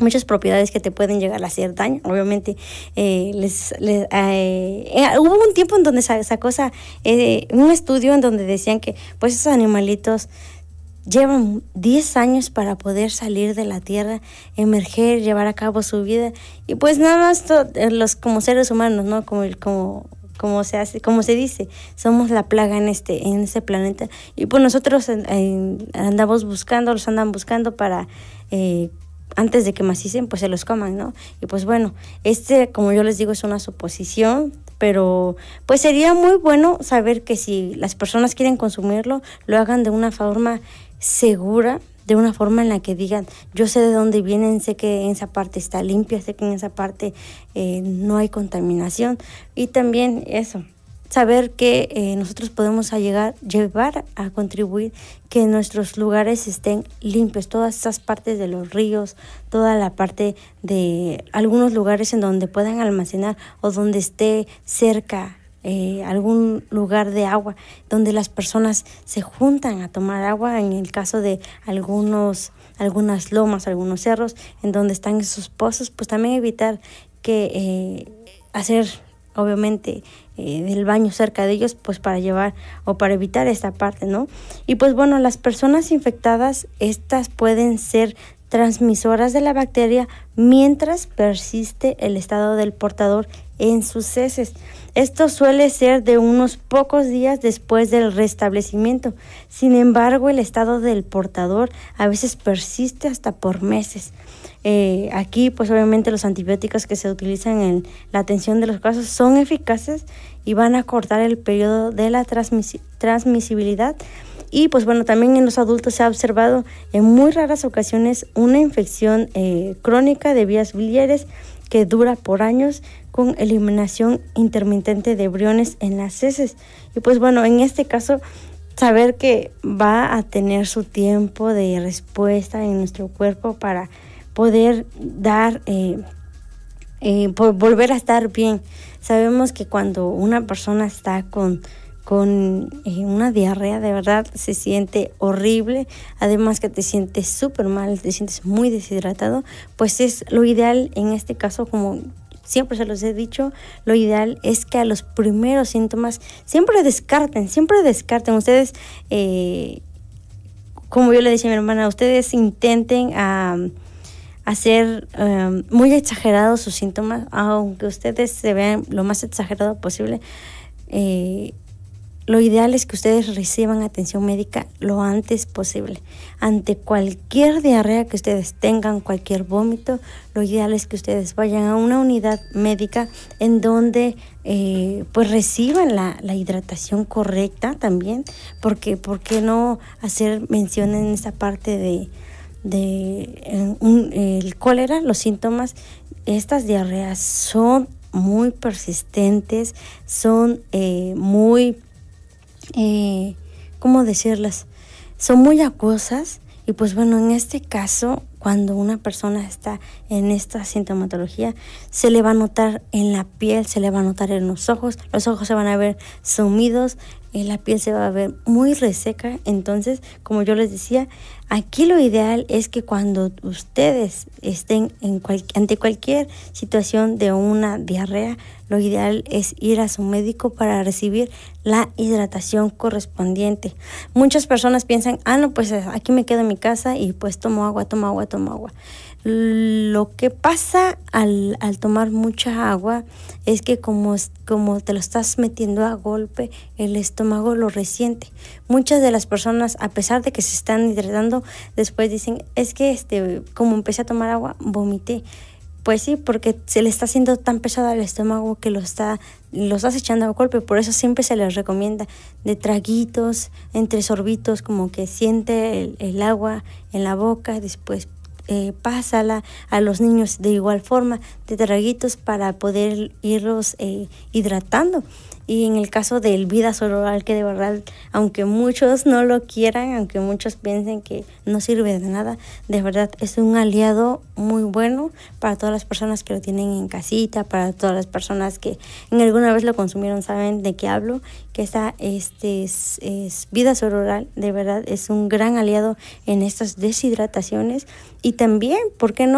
muchas propiedades que te pueden llegar a hacer daño. Obviamente, hubo un tiempo en donde sacó un estudio en donde decían que pues esos animalitos llevan 10 años para poder salir de la tierra, emerger, llevar a cabo su vida, y pues nada más los como seres humanos, ¿no? Como se dice, somos la plaga en este planeta, y pues nosotros los andan buscando para antes de que macicen, pues se los coman, ¿no? Y pues bueno, como yo les digo, es una suposición, pero pues sería muy bueno saber que si las personas quieren consumirlo, lo hagan de una forma segura, de una forma en la que digan, yo sé de dónde vienen, sé que en esa parte está limpia, sé que en esa parte no hay contaminación, y también eso, saber que nosotros podemos llevar a contribuir que nuestros lugares estén limpios, todas esas partes de los ríos, toda la parte de algunos lugares en donde puedan almacenar o donde esté cerca algún lugar de agua, donde las personas se juntan a tomar agua, en el caso de algunas lomas, algunos cerros, en donde están esos pozos, pues también evitar que hacer obviamente del baño cerca de ellos, pues para llevar o para evitar esta parte, ¿no? Y pues bueno, las personas infectadas, estas pueden ser transmisoras de la bacteria mientras persiste el estado del portador en sus heces. Esto suele ser de unos pocos días después del restablecimiento. Sin embargo, el estado del portador a veces persiste hasta por meses. Aquí, pues obviamente los antibióticos que se utilizan en la atención de los casos son eficaces y van a cortar el periodo de la transmisibilidad. Y pues bueno, también en los adultos se ha observado en muy raras ocasiones una infección crónica de vías biliares que dura por años, con eliminación intermitente de briones en las heces. Y pues bueno, en este caso, saber que va a tener su tiempo de respuesta en nuestro cuerpo para poder volver a estar bien. Sabemos que cuando una persona está con una diarrea, de verdad se siente horrible, además que te sientes súper mal, te sientes muy deshidratado, pues es lo ideal en este caso, como siempre se los he dicho, lo ideal es que a los primeros síntomas siempre descarten. Ustedes, como yo le decía a mi hermana, ustedes intenten hacer muy exagerados sus síntomas, aunque ustedes se vean lo más exagerado posible. Lo ideal es que ustedes reciban atención médica lo antes posible. Ante cualquier diarrea que ustedes tengan, cualquier vómito, lo ideal es que ustedes vayan a una unidad médica en donde pues reciban la hidratación correcta también, porque ¿por qué no hacer mención en esta parte el cólera? Los síntomas, estas diarreas son muy persistentes, son muy ¿cómo decirlas? Son muy acuosas, y pues bueno, en este caso, cuando una persona está en esta sintomatología, se le va a notar en la piel, se le va a notar en los ojos se van a ver sumidos, la piel se va a ver muy reseca. Entonces, como yo les decía, aquí lo ideal es que cuando ustedes estén ante cualquier situación de una diarrea, lo ideal es ir a su médico para recibir la hidratación correspondiente. Muchas personas piensan, no, pues aquí me quedo en mi casa y pues tomo agua. Lo que pasa al tomar mucha agua es que como te lo estás metiendo a golpe, el estómago lo resiente. Muchas de las personas, a pesar de que se están hidratando, después dicen, es que como empecé a tomar agua, vomité. Pues sí, porque se le está haciendo tan pesado al estómago que lo estás echando a golpe. Por eso siempre se les recomienda de traguitos, entre sorbitos, como que siente el agua en la boca, después pásala a los niños de igual forma, de traguitos, para poder irlos hidratando. Y en el caso del Vidazor oral, que de verdad, aunque muchos no lo quieran, aunque muchos piensen que no sirve de nada, de verdad es un aliado muy bueno para todas las personas que lo tienen en casita, para todas las personas que en alguna vez lo consumieron, saben de qué hablo, que es Vidazor oral, de verdad es un gran aliado en estas deshidrataciones. Y también, ¿por qué no?,